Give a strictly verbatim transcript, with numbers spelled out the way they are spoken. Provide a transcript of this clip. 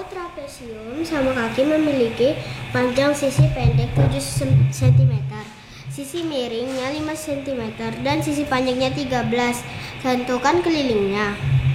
trapesium sama kaki memiliki panjang sisi pendek tujuh sentimeter, sisi miringnya lima sentimeter, dan sisi panjangnya tiga belas. Tentukan kelilingnya.